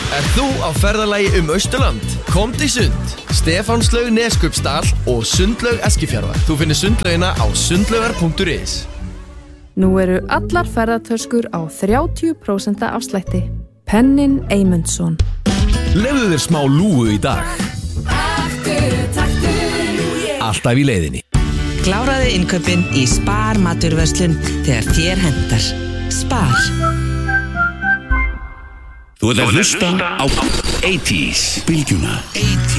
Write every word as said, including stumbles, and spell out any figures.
Er þú á ferðalagi um Austurland? Komdu í sund, Stefánslaug Neskupsdal og Sundlaug Eskifjarðar. Þú finnir sundlaugina á sundlaugar punktur is. Nú eru allar ferðartöskur á þrjátíu prósent afslætti. Pennin Eymundsson. Lefðu þér smá lúgu í dag. Alltaf í leiðinni. Kláraðu innkaupin í Spar maturverslun þegar þér hentar. Spar. Þú ert að hlusta á eighties bylgjuna.